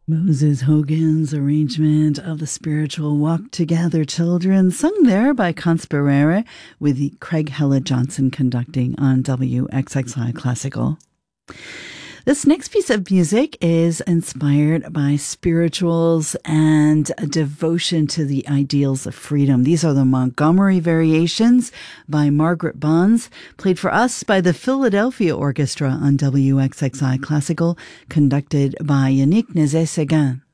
Moses Hogan's arrangement of the spiritual Walk Together Children, sung there by Conspirere, with Craig Hella Johnson conducting on WXXI Classical. This next piece of music is inspired by spirituals and a devotion to the ideals of freedom. These are the Montgomery Variations by Margaret Bonds, played for us by the Philadelphia Orchestra on WXXI Classical, conducted by Yannick Nézet-Séguin.